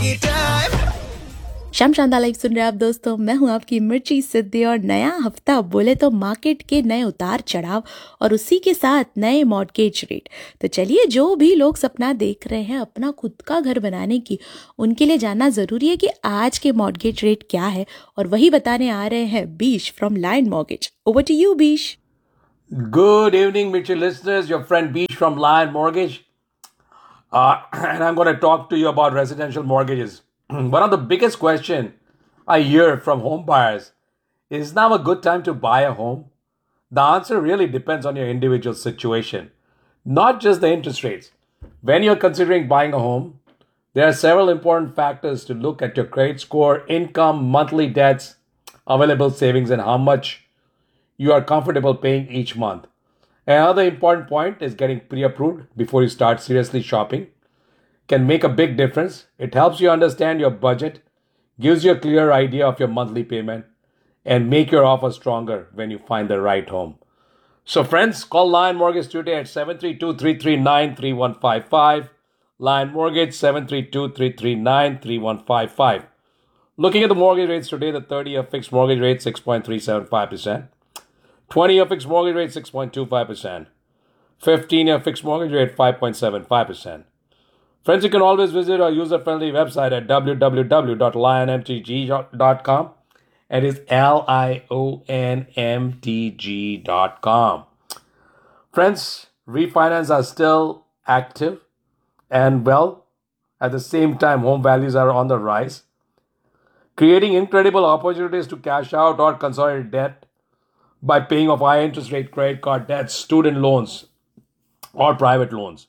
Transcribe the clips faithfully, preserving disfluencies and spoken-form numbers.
की टाइम। शाम शानदार लाइव सुन रहे हैं आप दोस्तों। मैं हूं आपकी मिर्ची सिद्धि और नया हफ्ता बोले तो मार्केट के नए उतार चढ़ाव और उसी के साथ नए मॉर्गेज रेट। तो चलिए, जो भी लोग सपना देख रहे हैं अपना खुद का घर बनाने की, उनके लिए जानना जरूरी है कि आज के मॉर्गेज रेट क्या है, और वही बताने आ रहे हैं बीश from lion mortgage. Over to you बीश। Good evening, Mitchell listeners. Your friend Beach from Lion Mortgage. Uh, and I'm going to talk to you about residential mortgages. One of the biggest questions I hear from home buyers is now a good time to buy a home? The answer really depends on your individual situation, not just the interest rates. When you're considering buying a home, there are several important factors to look at: your credit score, income, monthly debts, available savings, and how much you are comfortable paying each month. Another important point is getting pre-approved before you start seriously shopping. Can make a big difference. It helps you understand your budget, gives you a clear idea of your monthly payment, and make your offer stronger when you find the right home. So friends, call Lion Mortgage today at seven three two, three three nine, three one five five. Lion Mortgage, seven three two, three three nine, three one five five. Looking at the mortgage rates today, the thirty-year fixed mortgage rate, six point three seven five percent. twenty-year fixed mortgage rate, six point two five percent. fifteen-year fixed mortgage rate, five point seven five percent. Friends, you can always visit our user-friendly website at w w w dot lion m t g dot com. It is L I O N M T G dot com. Friends, refinance are still active and, well, at the same time, home values are on the rise, creating incredible opportunities to cash out or consolidate debt by paying off high interest rate credit card debts, student loans, or private loans.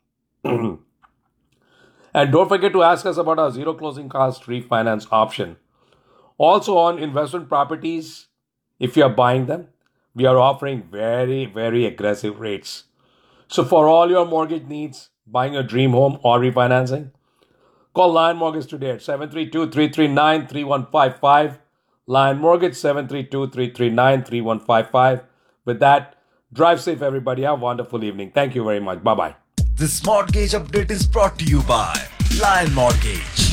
And don't forget to ask us about our zero closing cost refinance option. Also on investment properties, if you are buying them, we are offering very, very aggressive rates. So for all your mortgage needs, buying a dream home or refinancing, call Lion Mortgage today at seven three two, three three nine, three one five five. Lion Mortgage, seven three two, three three nine, three one five five. With that, drive safe, everybody. Have a wonderful evening. Thank you very much. Bye-bye. This mortgage update is brought to you by Lion Mortgage.